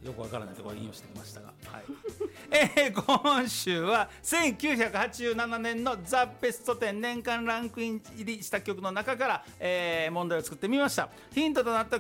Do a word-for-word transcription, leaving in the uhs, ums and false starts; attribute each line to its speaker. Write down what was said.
Speaker 1: よくわからないところに引用してきましたが、はいえー、今週はせんきゅうひゃくはちじゅうななねんのザ・ベストテン年間ランクイン入りした曲の中から、えー、問題を作ってみました。ヒントとなった